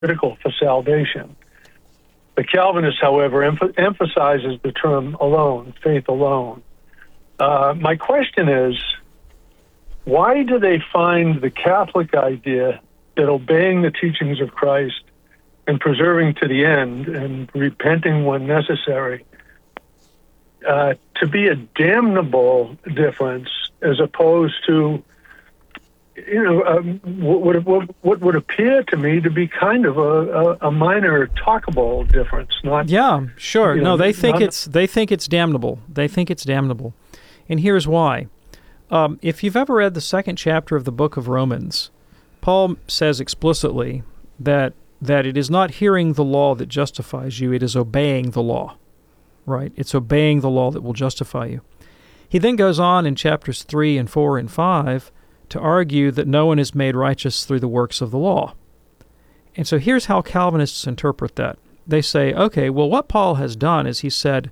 critical for salvation. The Calvinist, however, emphasizes the term alone, faith alone. My question is, why do they find the Catholic idea that obeying the teachings of Christ and preserving to the end and repenting when necessary to be a damnable difference as opposed to, what would appear to me to be kind of a minor talkable difference? Not. Yeah, sure. No, they think it's damnable. They think it's damnable, and here's why. If you've ever read the second chapter of the book of Romans, Paul says explicitly that it is not hearing the law that justifies you, it is obeying the law, right? It's obeying the law that will justify you. He then goes on in chapters 3 and 4 and 5 to argue that no one is made righteous through the works of the law. And so here's how Calvinists interpret that. They say, okay, well, what Paul has done is he said,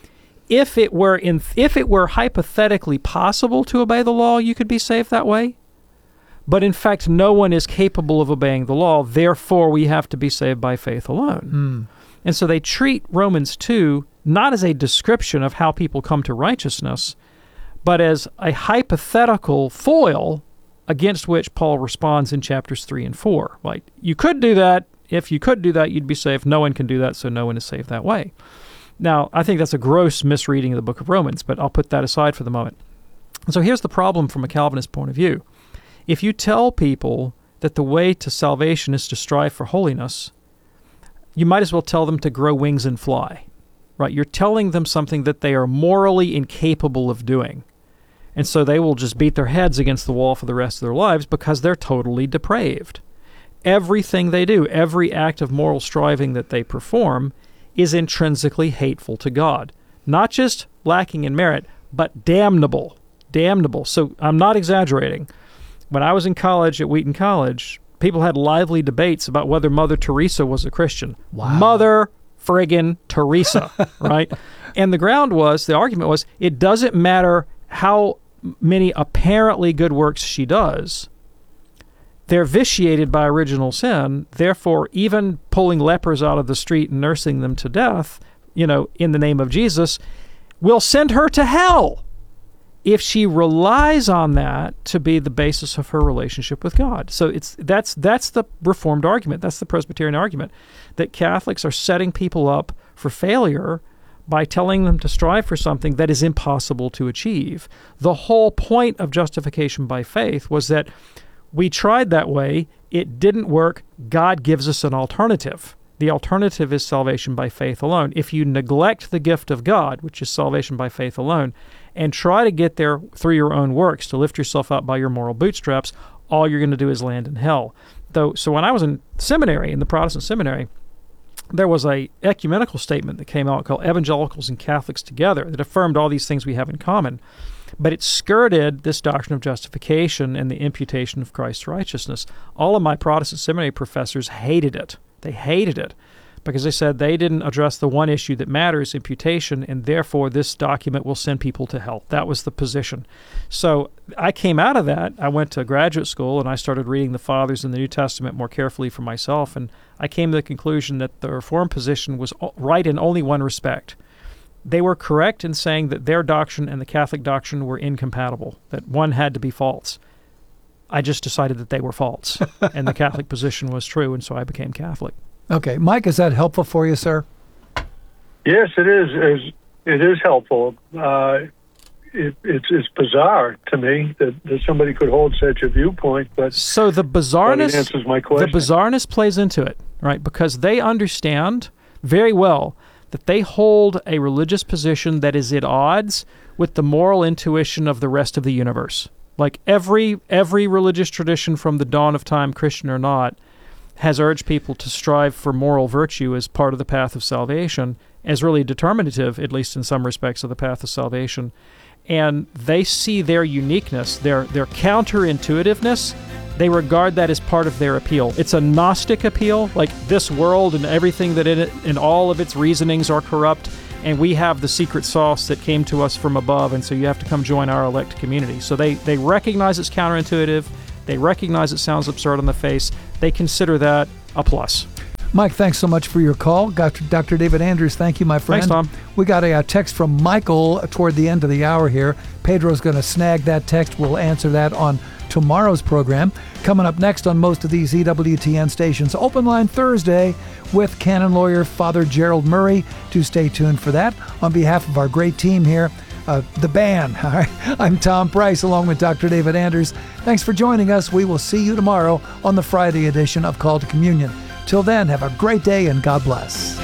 if it were hypothetically possible to obey the law, you could be saved that way. But in fact, no one is capable of obeying the law. Therefore, we have to be saved by faith alone. And so they treat Romans 2 not as a description of how people come to righteousness, but as a hypothetical foil against which Paul responds in chapters 3 and 4. Like, you could do that. If you could do that, you'd be saved. No one can do that, so no one is saved that way. Now, I think that's a gross misreading of the book of Romans, but I'll put that aside for the moment. So here's the problem from a Calvinist point of view. If you tell people that the way to salvation is to strive for holiness, you might as well tell them to grow wings and fly, right? You're telling them something that they are morally incapable of doing. And so they will just beat their heads against the wall for the rest of their lives because they're totally depraved. Everything they do, every act of moral striving that they perform is intrinsically hateful to God. Not just lacking in merit, but damnable. Damnable. So I'm not exaggerating. When I was in college at Wheaton College, people had lively debates about whether Mother Teresa was a Christian. Wow. Mother friggin' Teresa, right? And the argument was, it doesn't matter how many apparently good works she does. They're vitiated by original sin. Therefore, even pulling lepers out of the street and nursing them to death, in the name of Jesus, will send her to hell if she relies on that to be the basis of her relationship with God. So that's the Reformed argument. That's the Presbyterian argument, that Catholics are setting people up for failure by telling them to strive for something that is impossible to achieve. The whole point of justification by faith was that we tried that way, it didn't work, God gives us an alternative. The alternative is salvation by faith alone. If you neglect the gift of God, which is salvation by faith alone, and try to get there through your own works to lift yourself up by your moral bootstraps, all you're going to do is land in hell. So when I was in seminary, in the Protestant seminary, there was a ecumenical statement that came out called Evangelicals and Catholics Together that affirmed all these things we have in common. But it skirted this doctrine of justification and the imputation of Christ's righteousness. All of my Protestant seminary professors hated it. They hated it because they said they didn't address the one issue that matters, imputation, and therefore this document will send people to hell. That was the position. So I came out of that. I went to graduate school and I started reading the Fathers in the New Testament more carefully for myself, and I came to the conclusion that the Reformed position was right in only one respect. They were correct in saying that their doctrine and the Catholic doctrine were incompatible, that one had to be false. I just decided that they were false, and the Catholic position was true, and so I became Catholic. Okay. Mike, is that helpful for you, sir? Yes, it is. It is helpful. It's bizarre to me that somebody could hold such a viewpoint, but so the bizarreness answers my question. The bizarreness plays into it, right? Because they understand very well that they hold a religious position that is at odds with the moral intuition of the rest of the universe. Like every religious tradition from the dawn of time, Christian or not, has urged people to strive for moral virtue as part of the path of salvation, as really determinative, at least in some respects, of the path of salvation. And they see their uniqueness, their counterintuitiveness, they regard that as part of their appeal. It's a Gnostic appeal, like this world and everything that in it and all of its reasonings are corrupt, and we have the secret sauce that came to us from above, and so you have to come join our elect community. So they recognize it's counterintuitive, they recognize it sounds absurd on the face, they consider that a plus. Mike, thanks so much for your call. Dr. David Andrews, thank you, my friend. Thanks, Tom. We got a text from Michael toward the end of the hour here. Pedro's going to snag that text. We'll answer that on tomorrow's program. Coming up next on most of these EWTN stations, Open Line Thursday with canon lawyer Father Gerald Murray. Do stay tuned for that. On behalf of our great team here, the band, all right, I'm Tom Price along with Dr. David Andrews. Thanks for joining us. We will see you tomorrow on the Friday edition of Call to Communion. Till then, have a great day and God bless.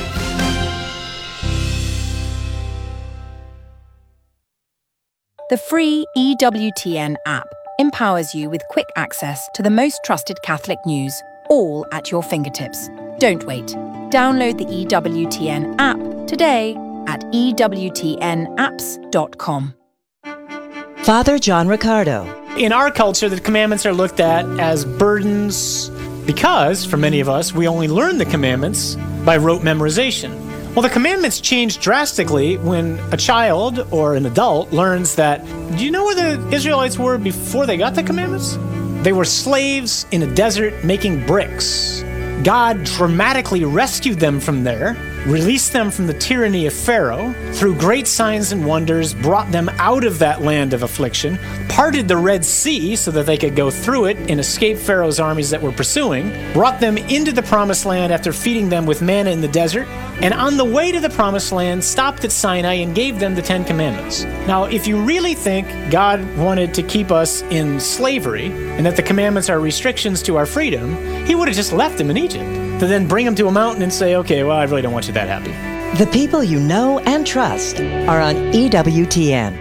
The free EWTN app empowers you with quick access to the most trusted Catholic news, all at your fingertips. Don't wait. Download the EWTN app today at EWTNapps.com. Father John Riccardo. In our culture, the commandments are looked at as burdens because, for many of us, we only learn the commandments by rote memorization. Well, the commandments change drastically when a child or an adult learns that, do you know where the Israelites were before they got the commandments? They were slaves in a desert making bricks. God dramatically rescued them from there, released them from the tyranny of Pharaoh, through great signs and wonders, brought them out of that land of affliction, parted the Red Sea so that they could go through it and escape Pharaoh's armies that were pursuing, brought them into the Promised Land after feeding them with manna in the desert, and on the way to the Promised Land stopped at Sinai and gave them the 10 Commandments. Now, if you really think God wanted to keep us in slavery and that the commandments are restrictions to our freedom, he would have just left them in Egypt to then bring them to a mountain and say, okay, well, I really don't want you that happy. The people you know and trust are on EWTN.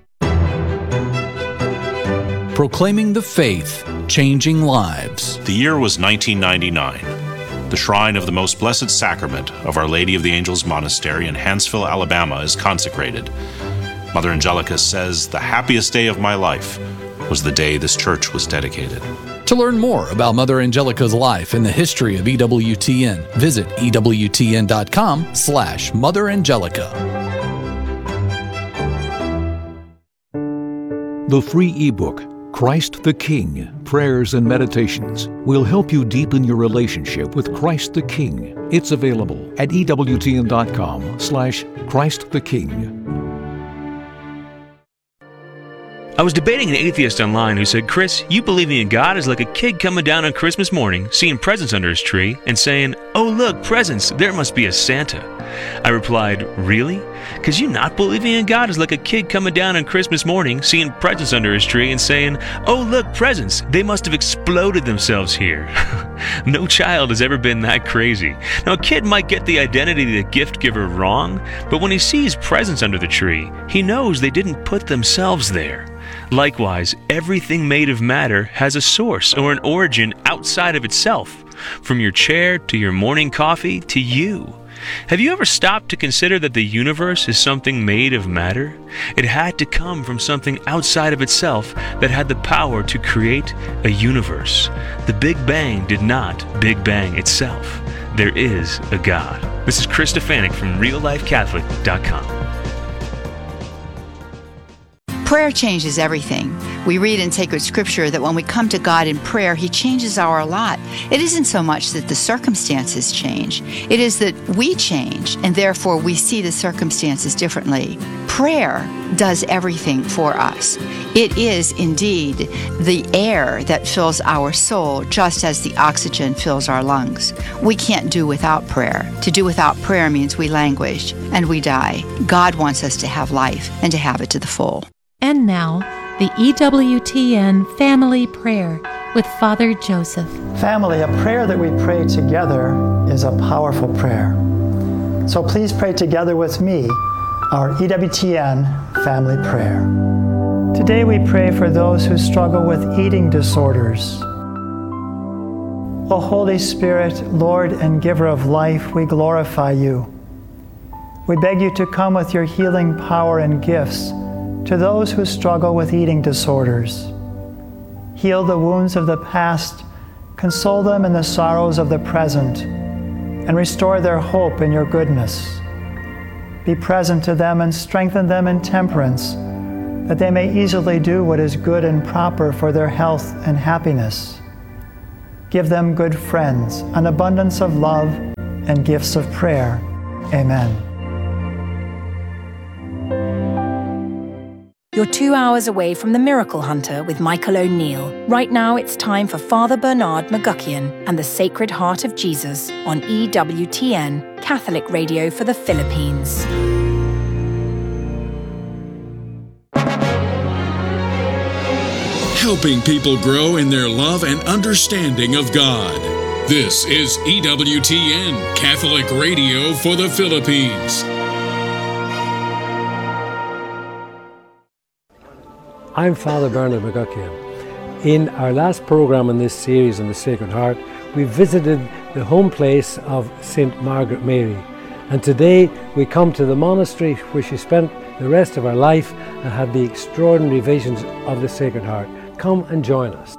Proclaiming the faith, changing lives. The year was 1999. The shrine of the Most Blessed Sacrament of Our Lady of the Angels Monastery in Hanceville, Alabama is consecrated. Mother Angelica says the happiest day of my life was the day this church was dedicated. To learn more about Mother Angelica's life and the history of EWTN, visit EWTN.com/Mother Angelica. The free ebook, Christ the King, Prayers and Meditations, will help you deepen your relationship with Christ the King. It's available at EWTN.com/Christ the King. I was debating an atheist online who said, Chris, you believing in God is like a kid coming down on Christmas morning, seeing presents under his tree, and saying, oh look, presents, there must be a Santa. I replied, really? Because you not believing in God is like a kid coming down on Christmas morning, seeing presents under his tree, and saying, oh look, presents, they must have exploded themselves here. No child has ever been that crazy. Now a kid might get the identity of the gift giver wrong, but when he sees presents under the tree, he knows they didn't put themselves there. Likewise, everything made of matter has a source or an origin outside of itself, from your chair to your morning coffee to you. Have you ever stopped to consider that the universe is something made of matter? It had to come from something outside of itself that had the power to create a universe. The Big Bang did not Big Bang itself. There is a God. This is Chris Stefanik from RealLifeCatholic.com. Prayer changes everything. We read in sacred scripture that when we come to God in prayer, He changes our lot. It isn't so much that the circumstances change. It is that we change, and therefore we see the circumstances differently. Prayer does everything for us. It is indeed the air that fills our soul, just as the oxygen fills our lungs. We can't do without prayer. To do without prayer means we languish and we die. God wants us to have life and to have it to the full. And now, the EWTN Family Prayer with Father Joseph. Family, a prayer that we pray together is a powerful prayer. So please pray together with me our EWTN Family Prayer. Today we pray for those who struggle with eating disorders. O Holy Spirit, Lord and Giver of life, we glorify you. We beg you to come with your healing power and gifts to those who struggle with eating disorders. Heal the wounds of the past, console them in the sorrows of the present, and restore their hope in your goodness. Be present to them and strengthen them in temperance, that they may easily do what is good and proper for their health and happiness. Give them good friends, an abundance of love, and gifts of prayer. Amen. You're 2 hours away from The Miracle Hunter with Michael O'Neill. Right now it's time for Father Bernard McGuckian and the Sacred Heart of Jesus on EWTN, Catholic Radio for the Philippines. Helping people grow in their love and understanding of God. This is EWTN, Catholic Radio for the Philippines. I'm Father Bernard McGuckian. In our last program in this series on the Sacred Heart, we visited the home place of St. Margaret Mary. And today we come to the monastery where she spent the rest of her life and had the extraordinary visions of the Sacred Heart. Come and join us.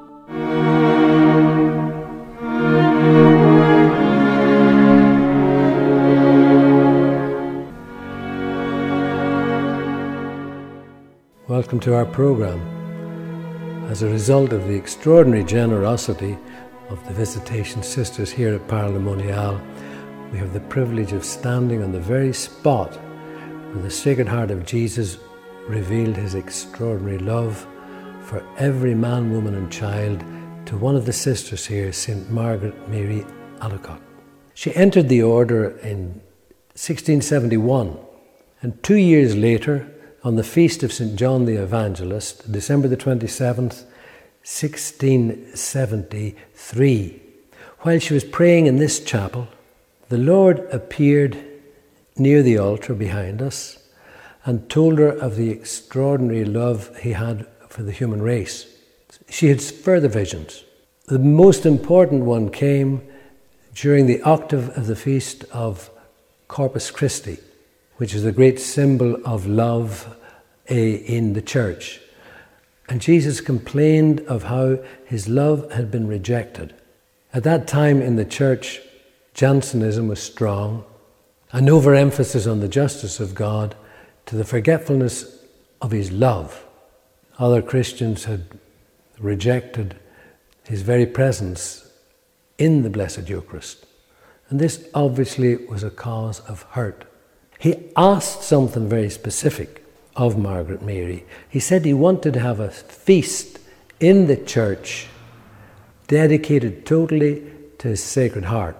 Welcome to our program. As a result of the extraordinary generosity of the Visitation Sisters here at Parle Monial, we have the privilege of standing on the very spot where the Sacred Heart of Jesus revealed his extraordinary love for every man, woman and child to one of the sisters here, St. Margaret Mary Alacoque. She entered the order in 1671, and 2 years later, on the feast of St. John the Evangelist, December the 27th, 1673, while she was praying in this chapel, the Lord appeared near the altar behind us and told her of the extraordinary love he had for the human race. She had further visions. The most important one came during the octave of the feast of Corpus Christi, which is the great symbol of love in the church. And Jesus complained of how his love had been rejected. At that time in the church, Jansenism was strong, an overemphasis on the justice of God to the forgetfulness of his love. Other Christians had rejected his very presence in the Blessed Eucharist. And this obviously was a cause of hurt. He asked something very specific of Margaret Mary. He said he wanted to have a feast in the church dedicated totally to his Sacred Heart.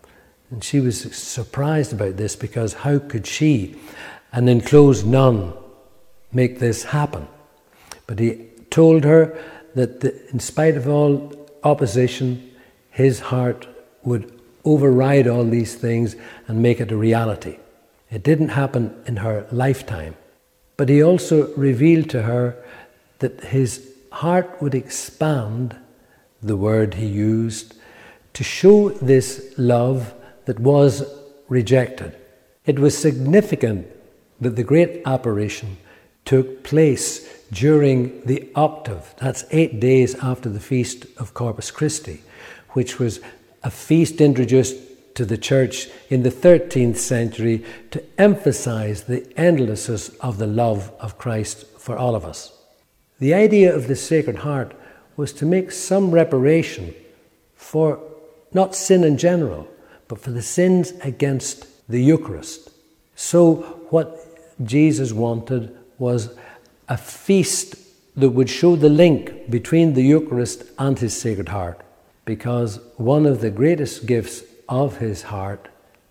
And she was surprised about this because how could she, an enclosed nun, make this happen? But he told her that in spite of all opposition, his heart would override all these things and make it a reality. It didn't happen in her lifetime. But he also revealed to her that his heart would expand, the word he used, to show this love that was rejected. It was significant that the great apparition took place during the octave. That's 8 days after the feast of Corpus Christi, which was a feast introduced to the church in the 13th century to emphasize the endlessness of the love of Christ for all of us. The idea of the Sacred Heart was to make some reparation for not sin in general, but for the sins against the Eucharist. So what Jesus wanted was a feast that would show the link between the Eucharist and his Sacred Heart, because one of the greatest gifts of his heart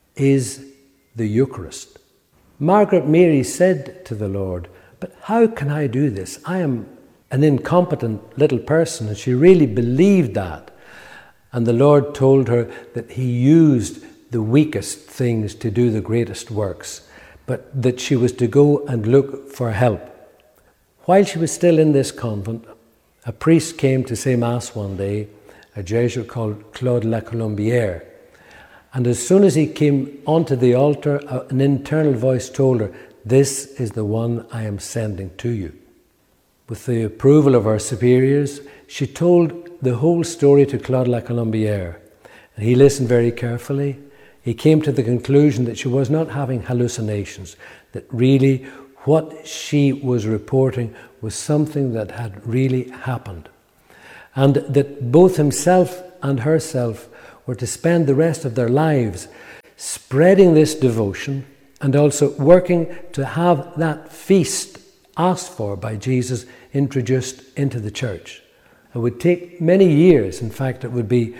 is the Eucharist. Margaret Mary said to the Lord, "But how can I do this? I am an incompetent little person." And she really believed that. And the Lord told her that he used the weakest things to do the greatest works, but that she was to go and look for help. While she was still in this convent, a priest came to say Mass one day, a Jesuit called Claude La Colombière. And as soon as he came onto the altar, an internal voice told her, "This is the one I am sending to you." With the approval of her superiors, she told the whole story to Claude La Colombière. And he listened very carefully. He came to the conclusion that she was not having hallucinations, that really what she was reporting was something that had really happened. And that both himself and herself were to spend the rest of their lives spreading this devotion and also working to have that feast asked for by Jesus introduced into the church. It would take many years. In fact, it would be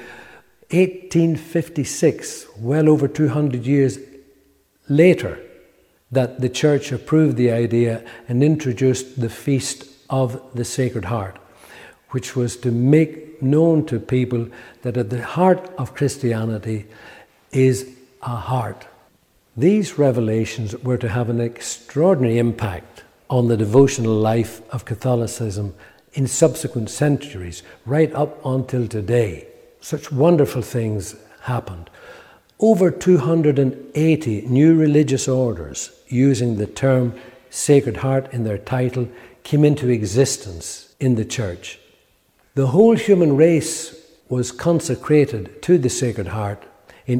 1856, well over 200 years later, that the church approved the idea and introduced the Feast of the Sacred Heart, which was to make known to people that at the heart of Christianity is a heart. These revelations were to have an extraordinary impact on the devotional life of Catholicism in subsequent centuries, right up until today. Such wonderful things happened. Over 280 new religious orders using the term Sacred Heart in their title came into existence in the church. The whole human race was consecrated to the Sacred Heart in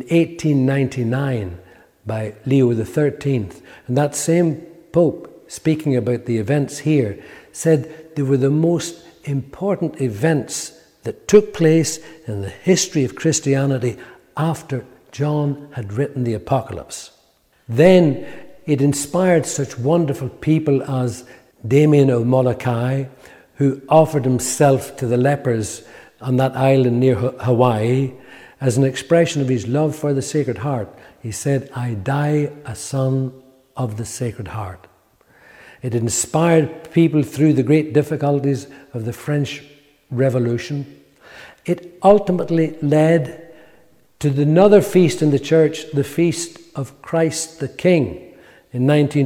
1899 by Leo XIII. And that same Pope, speaking about the events here, said they were the most important events that took place in the history of Christianity after John had written the Apocalypse. Then it inspired such wonderful people as Damien of Molokai, who offered himself to the lepers on that island near Hawaii as an expression of his love for the Sacred Heart. He said, "I die a son of the Sacred Heart." It inspired people through the great difficulties of the French Revolution. It ultimately led to another feast in the church, the Feast of Christ the King in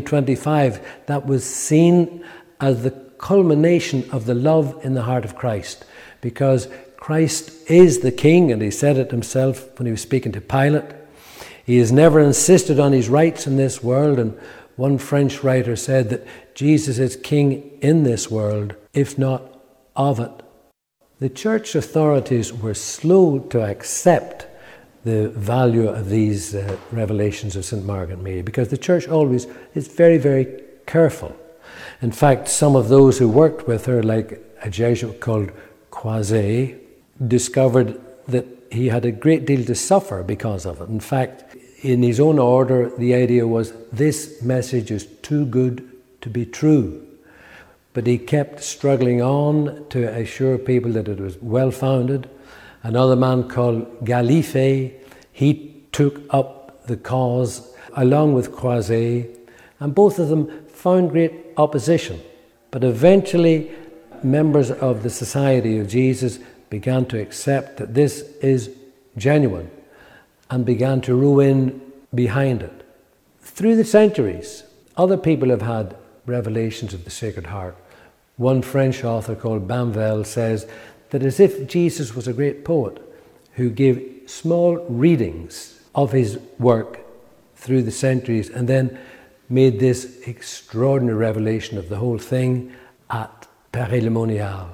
1925, that was seen as the culmination of the love in the heart of Christ, because Christ is the King, and he said it himself when he was speaking to Pilate. He has never insisted on his rights in this world, and one French writer said that Jesus is King in this world, if not of it. The church authorities were slow to accept the value of these revelations of St. Margaret Mary, because the church always is very, very careful. In fact, some of those who worked with her, like a Jesuit called Croiset, discovered that he had a great deal to suffer because of it. In fact, in his own order, the idea was, this message is too good to be true. But he kept struggling on to assure people that it was well-founded. Another man called Galifet, he took up the cause along with Croiset, and both of them found great opposition. But eventually, members of the Society of Jesus began to accept that this is genuine and began to row in behind it. Through the centuries, other people have had revelations of the Sacred Heart. One French author called Banvel says that as if Jesus was a great poet who gave small readings of his work through the centuries and then made this extraordinary revelation of the whole thing at Paray-le-Monial.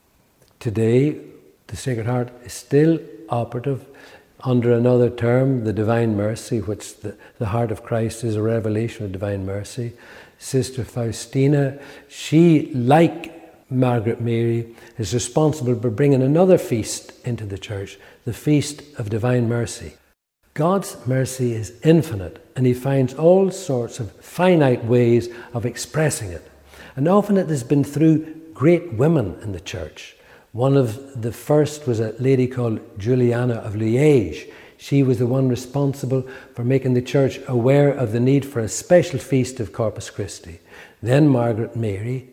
Today, the Sacred Heart is still operative under another term, the Divine Mercy, which the heart of Christ is a revelation of Divine Mercy. Sister Faustina, she, like Margaret Mary, is responsible for bringing another feast into the church, the Feast of Divine Mercy. God's mercy is infinite, and he finds all sorts of finite ways of expressing it. And often it has been through great women in the church. One of the first was a lady called Juliana of Liège. She was the one responsible for making the church aware of the need for a special feast of Corpus Christi. Then Margaret Mary,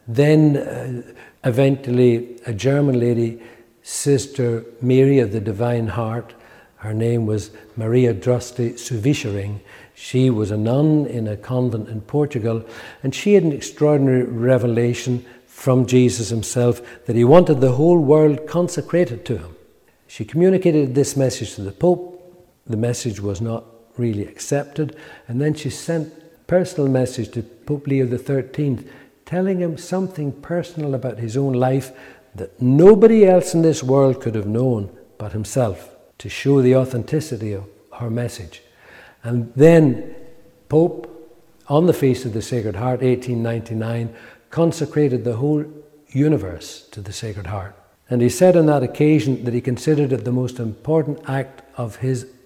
then eventually a German lady, Sister Mary of the Divine Heart. Her name was Maria Droste Suvischering. She was a nun in a convent in Portugal, and she had an extraordinary revelation from Jesus himself that he wanted the whole world consecrated to him. She communicated this message to the Pope. The message was not really accepted, and then she sent a personal message to Pope Leo XIII, telling him something personal about his own life that nobody else in this world could have known but himself, to show the authenticity of her message. And then Pope, on the Feast of the Sacred Heart, 1899, consecrated the whole universe to the Sacred Heart. And he said on that occasion that he considered it the most important act of his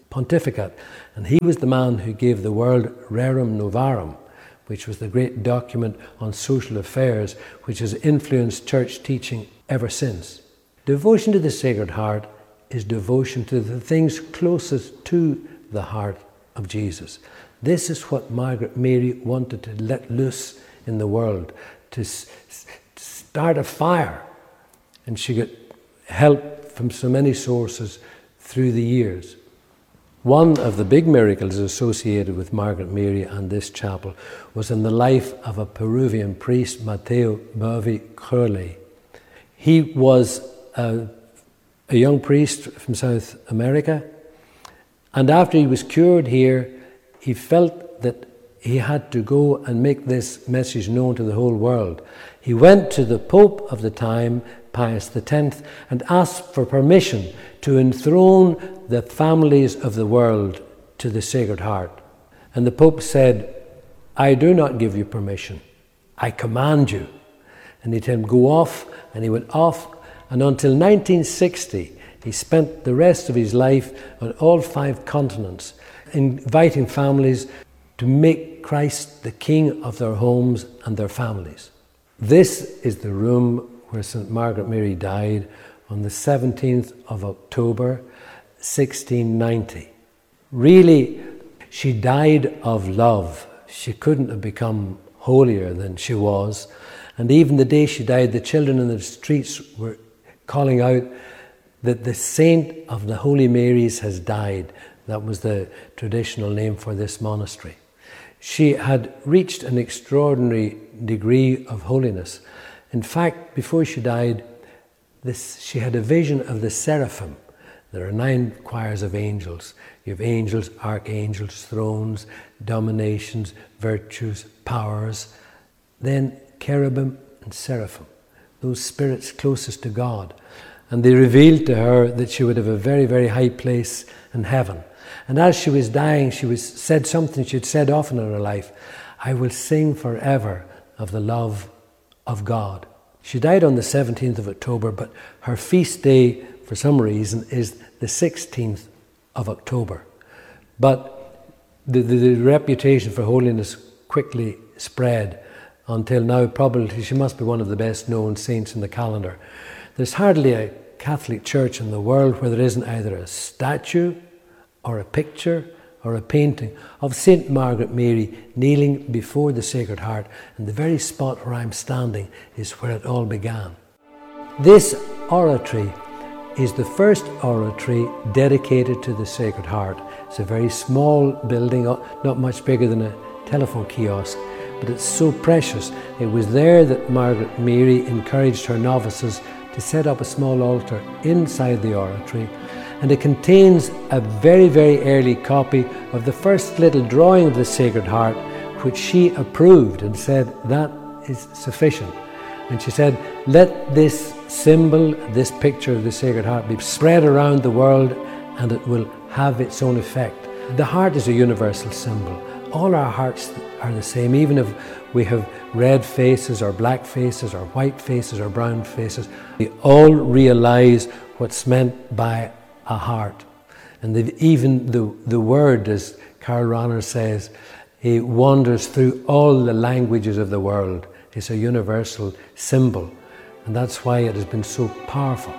pontificate. And he was the man who gave the world Rerum Novarum, which was the great document on social affairs, which has influenced church teaching ever since. Devotion to the Sacred Heart is devotion to the things closest to the heart of Jesus. This is what Margaret Mary wanted to let loose in the world, to start a fire. And she got help from so many sources through the years. One of the big miracles associated with Margaret Mary and this chapel was in the life of a Peruvian priest, Mateo Bovi Curley. He was a young priest from South America, and after he was cured here, he felt that he had to go and make this message known to the whole world. He went to the Pope of the time, Pius X, and asked for permission to enthrone the families of the world to the Sacred Heart. And the Pope said, "I do not give you permission. I command you." And he told him, "Go off," and he went off. And until 1960, he spent the rest of his life on all 5 continents, inviting families to make Christ the King of their homes and their families. This is the room where St. Margaret Mary died on the 17th of October, 1690. Really, she died of love. She couldn't have become holier than she was. And even the day she died, the children in the streets were calling out that the saint of the Holy Marys has died. That was the traditional name for this monastery. She had reached an extraordinary degree of holiness. In fact, before she died, she had a vision of the seraphim. There are 9 choirs of angels. You have angels, archangels, thrones, dominations, virtues, powers. Then cherubim and seraphim, those spirits closest to God. And they revealed to her that she would have a very, very high place in heaven. And as she was dying, she said something she'd said often in her life: "I will sing forever of the love of God." She died on the 17th of October, but her feast day, for some reason, is the 16th of October. But the reputation for holiness quickly spread until now. Probably she must be one of the best known saints in the calendar. There's hardly a Catholic church in the world where there isn't either a statue or a picture or a painting of St. Margaret Mary kneeling before the Sacred Heart, and the very spot where I'm standing is where it all began. This oratory is the first oratory dedicated to the Sacred Heart. It's a very small building, not much bigger than a telephone kiosk, but it's so precious. It was there that Margaret Mary encouraged her novices to set up a small altar inside the oratory, and it contains a very, very early copy of the first little drawing of the Sacred Heart, which she approved and said, "That is sufficient." And she said, "Let this symbol, this picture of the Sacred Heart be spread around the world, and it will have its own effect." The heart is a universal symbol. All our hearts are the same, even if we have red faces or black faces or white faces or brown faces. We all realize what's meant by a heart. And even the word, as Karl Rahner says, it wanders through all the languages of the world. It's a universal symbol, and that's why it has been so powerful.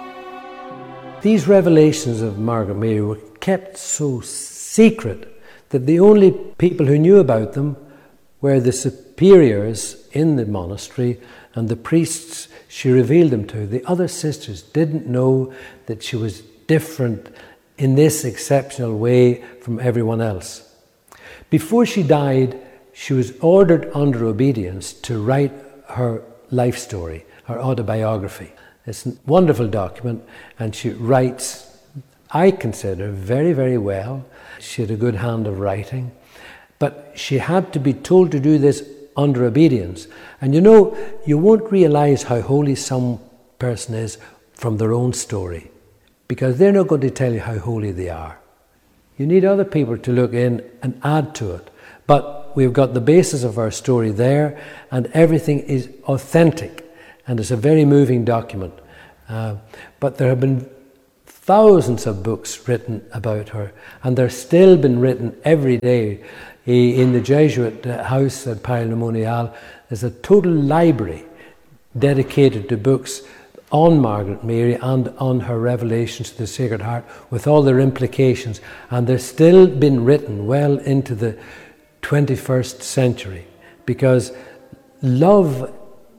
These revelations of Margaret Mary were kept so secret that the only people who knew about them were the superiors in the monastery and the priests she revealed them to. The other sisters didn't know that she was different in this exceptional way from everyone else. Before she died, she was ordered under obedience to write her life story, her autobiography. It's a wonderful document, and she writes, I consider, very, very well. She had a good hand of writing, but she had to be told to do this under obedience. And you know, you won't realize how holy some person is from their own story, because they're not going to tell you how holy they are. You need other people to look in and add to it. But we've got the basis of our story there, and everything is authentic, and it's a very moving document. But there have been thousands of books written about her, and they're still been written every day. In the Jesuit house at Paray-le-Monial, there's a total library dedicated to books on Margaret Mary and on her revelations to the Sacred Heart, with all their implications, and they're still been written well into the 21st century, because love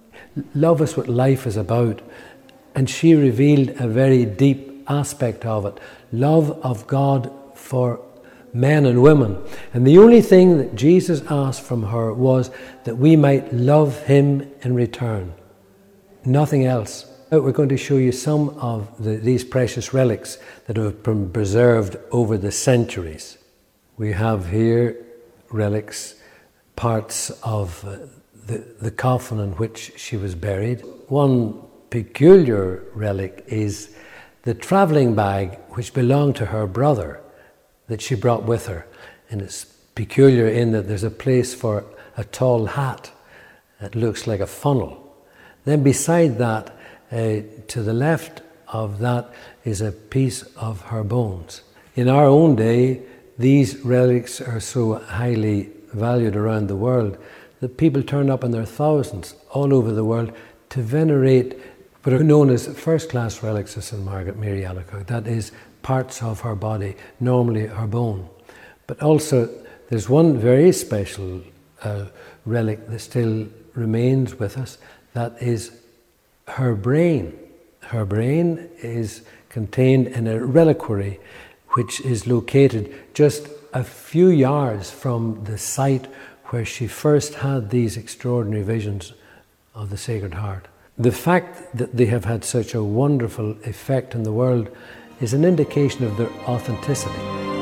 is what life is about, and she revealed a very deep aspect of it, love of God for men and women. And the only thing that Jesus asked from her was that we might love him in return, nothing else. We're going to show you some of these precious relics that have been preserved over the centuries. We have here relics, parts of the coffin in which she was buried. One peculiar relic is the travelling bag which belonged to her brother that she brought with her. And it's peculiar in that there's a place for a tall hat that looks like a funnel. Then beside that, to the left of that, is a piece of her bones. In our own day, these relics are so highly valued around the world that people turn up in their thousands all over the world to venerate what are known as first-class relics of St. Margaret Mary Alacoque. That is, parts of her body, normally her bone. But also, there's one very special relic that still remains with us, that is her brain. Her brain is contained in a reliquary which is located just a few yards from the site where she first had these extraordinary visions of the Sacred Heart. The fact that they have had such a wonderful effect in the world is an indication of their authenticity.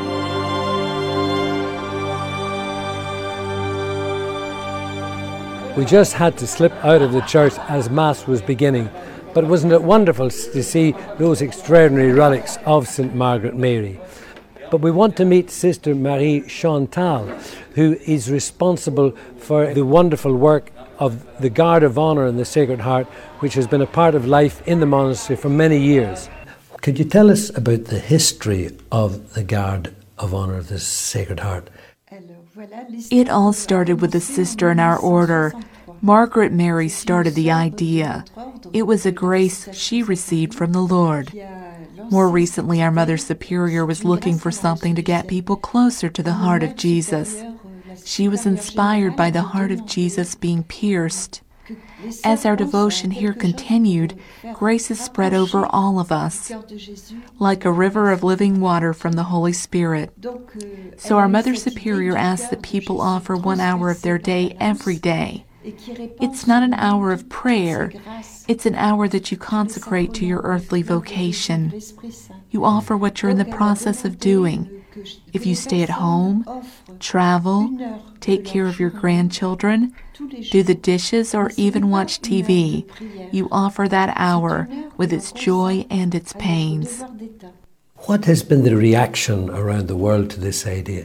We just had to slip out of the church as Mass was beginning, but wasn't it wonderful to see those extraordinary relics of St. Margaret Mary? But we want to meet Sister Marie Chantal, who is responsible for the wonderful work of the Guard of Honour in the Sacred Heart, which has been a part of life in the monastery for many years. Could you tell us about the history of the Guard of Honour of the Sacred Heart? It all started with a sister in our order. Margaret Mary started the idea. It was a grace she received from the Lord. More recently, our Mother Superior was looking for something to get people closer to the heart of Jesus. She was inspired by the heart of Jesus being pierced. As our devotion here continued, grace is spread over all of us, like a river of living water from the Holy Spirit. So our Mother Superior asks that people offer 1 hour of their day every day. It's not an hour of prayer, it's an hour that you consecrate to your earthly vocation. You offer what you're in the process of doing. If you stay at home, travel, take care of your grandchildren, do the dishes, or even watch TV, you offer that hour with its joy and its pains. What has been the reaction around the world to this idea?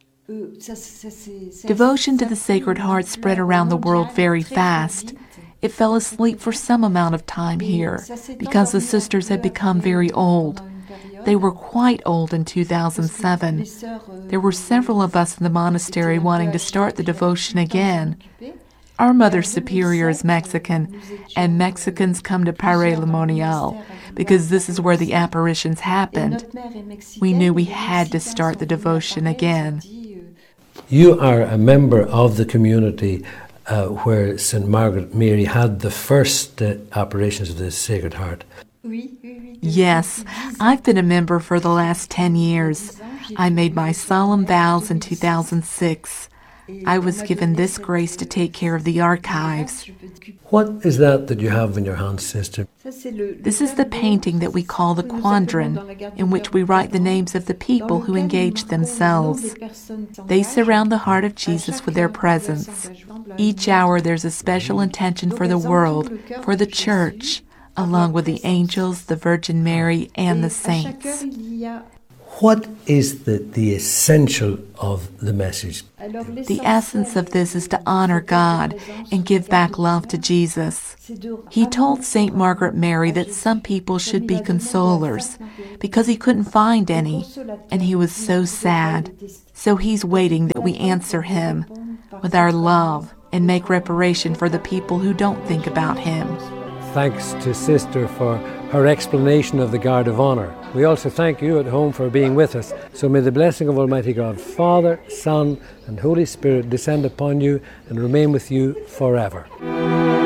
Devotion to the Sacred Heart spread around the world very fast. It fell asleep for some amount of time here because the sisters had become very old. They were quite old in 2007. There were several of us in the monastery wanting to start the devotion again. Our Mother Superior is Mexican, and Mexicans come to Paray-le-Monial because this is where the apparitions happened. We knew we had to start the devotion again. You are a member of the community where St. Margaret Mary had the first apparitions of the Sacred Heart. Yes, I've been a member for the last 10 years. I made my solemn vows in 2006. I was given this grace to take care of the archives. What is that you have in your hands, Sister? This is the painting that we call the quadrant, in which we write the names of the people who engage themselves. They surround the heart of Jesus with their presence. Each hour there's a special intention for the world, for the Church, along with the angels, the Virgin Mary, and the saints. What is the essential of the message? The essence of this is to honor God and give back love to Jesus. He told St. Margaret Mary that some people should be consolers because he couldn't find any, and he was so sad. So he's waiting that we answer him with our love and make reparation for the people who don't think about him. Thanks to Sister for her explanation of the Guard of Honor. We also thank you at home for being with us. So may the blessing of Almighty God, Father, Son, and Holy Spirit descend upon you and remain with you forever.